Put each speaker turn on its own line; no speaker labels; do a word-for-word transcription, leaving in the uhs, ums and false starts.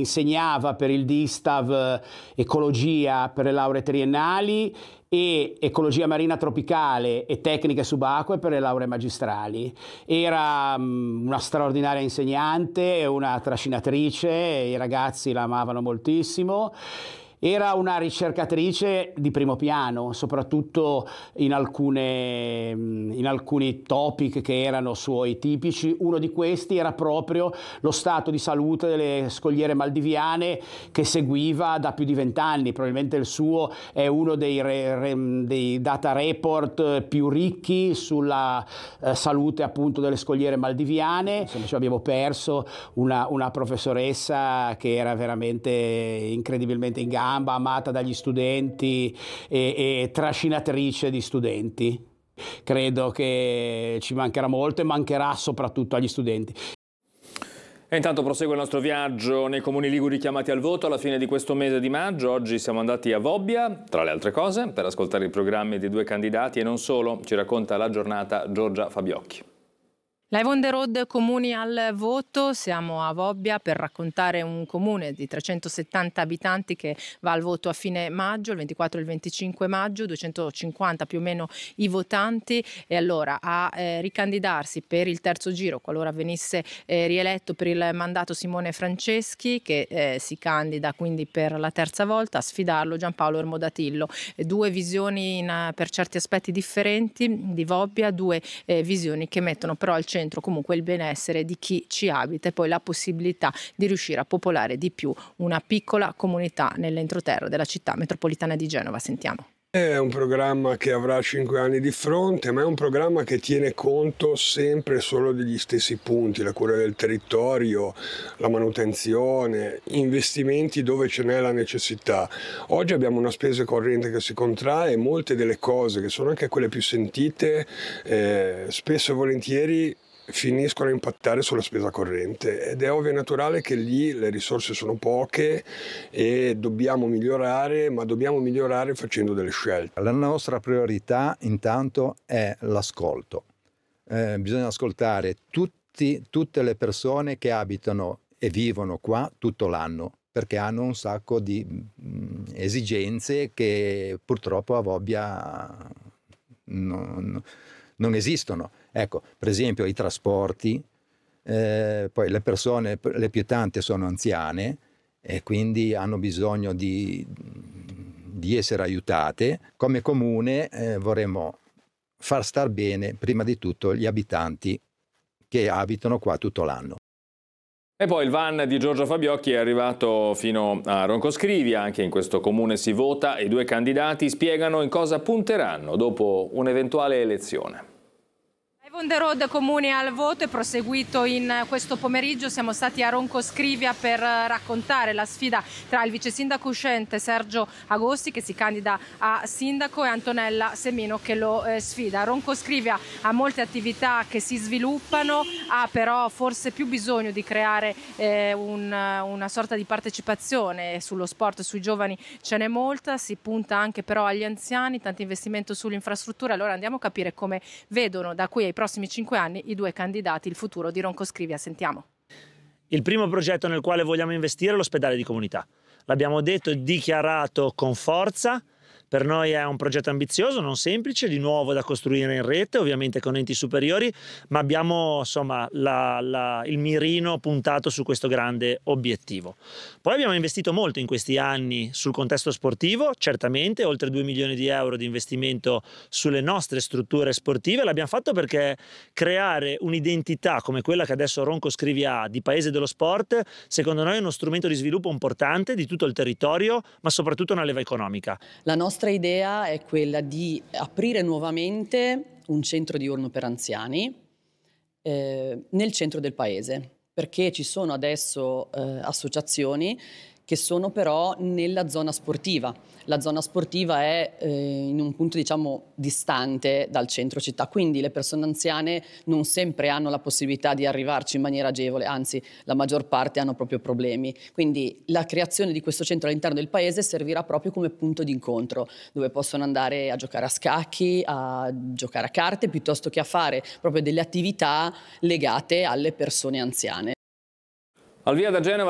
insegnava per il Distav ecologia per le lauree triennali e ecologia marina tropicale e tecniche subacquee per le lauree magistrali. Era um, una straordinaria insegnante, una trascinatrice, i ragazzi la amavano moltissimo. Era una ricercatrice di primo piano, soprattutto in, alcune, in alcuni topic che erano suoi tipici. Uno di questi era proprio lo stato di salute delle scogliere maldiviane, che seguiva da più di vent'anni. Probabilmente il suo è uno dei, re, re, dei data report più ricchi sulla eh, salute appunto delle scogliere maldiviane. Insomma, ci abbiamo perso una, una professoressa che era veramente incredibilmente in gamba, amata dagli studenti e, e trascinatrice di studenti. Credo che ci mancherà molto e mancherà soprattutto agli studenti.
E intanto prosegue il nostro viaggio nei comuni liguri chiamati al voto alla fine di questo mese di maggio. Oggi siamo andati a Vobbia, tra le altre cose, per ascoltare i programmi dei due candidati e non solo. Ci racconta la giornata Giorgia Fabiocchi.
Live on the road, comuni al voto. Siamo a Vobbia per raccontare un comune di trecentosettanta abitanti che va al voto a fine maggio, il ventiquattro e il venticinque maggio, duecentocinquanta più o meno i votanti. E allora a eh, ricandidarsi per il terzo giro, qualora venisse eh, rieletto per il mandato Simone Franceschi, che eh, si candida quindi per la terza volta, a sfidarlo Giampaolo Ermodatillo. Eh, due visioni in, per certi aspetti differenti di Vobbia, due eh, visioni che mettono però al centro comunque il benessere di chi ci abita e poi la possibilità di riuscire a popolare di più una piccola comunità nell'entroterra della città metropolitana di Genova. Sentiamo.
È un programma che avrà cinque anni di fronte, ma è un programma che tiene conto sempre solo degli stessi punti: la cura del territorio, la manutenzione, investimenti dove ce n'è la necessità. Oggi abbiamo una spesa corrente che si contrae e molte delle cose, che sono anche quelle più sentite, eh, spesso e volentieri finiscono a impattare sulla spesa corrente, ed è ovvio e naturale che lì le risorse sono poche e dobbiamo migliorare, ma dobbiamo migliorare facendo delle scelte.
La nostra priorità intanto è l'ascolto. Eh, bisogna ascoltare tutti, tutte le persone che abitano e vivono qua tutto l'anno, perché hanno un sacco di mh, esigenze che purtroppo a Vobbia non, non esistono. Ecco, per esempio i trasporti, eh, poi le persone, le più tante sono anziane e quindi hanno bisogno di, di essere aiutate. Come comune eh, vorremmo far star bene prima di tutto gli abitanti che abitano qua tutto l'anno.
E poi il van di Giorgia Fabiocchi è arrivato fino a Roncoscrivia. Anche in questo comune si vota e i due candidati spiegano in cosa punteranno dopo un'eventuale elezione.
On the road, comuni al voto, è proseguito in questo pomeriggio. Siamo stati a Roncoscrivia per raccontare la sfida tra il vice sindaco uscente Sergio Agosti, che si candida a sindaco, e Antonella Semino che lo eh, sfida. Roncoscrivia ha molte attività che si sviluppano, ha però forse più bisogno di creare eh, un, una sorta di partecipazione sullo sport e sui giovani. Ce n'è molta, si punta anche però agli anziani, tanto investimento sull'infrastruttura. Allora andiamo a capire come vedono da qui ai prossimi cinque anni i due candidati il futuro di Roncoscrivia. Sentiamo.
Il primo progetto nel quale vogliamo investire è l'ospedale di comunità. L'abbiamo detto e dichiarato con forza. Per noi è un progetto ambizioso, non semplice, di nuovo da costruire in rete, ovviamente con enti superiori, ma abbiamo insomma la, la, il mirino puntato su questo grande obiettivo. Poi abbiamo investito molto in questi anni sul contesto sportivo, certamente, oltre due milioni di euro di investimento sulle nostre strutture sportive. L'abbiamo fatto perché creare un'identità come quella che adesso Roncoscrivia ha, di paese dello sport, secondo noi è uno strumento di sviluppo importante di tutto il territorio, ma soprattutto una leva economica.
La nostra La nostra idea è quella di aprire nuovamente un centro diurno per anziani eh, nel centro del paese, perché ci sono adesso eh, associazioni che sono però nella zona sportiva. La zona sportiva è eh, in un punto, diciamo, distante dal centro città, quindi le persone anziane non sempre hanno la possibilità di arrivarci in maniera agevole, anzi la maggior parte hanno proprio problemi. Quindi la creazione di questo centro all'interno del paese servirà proprio come punto di incontro, dove possono andare a giocare a scacchi, a giocare a carte, piuttosto che a fare proprio delle attività legate alle persone anziane.
Al via da Genova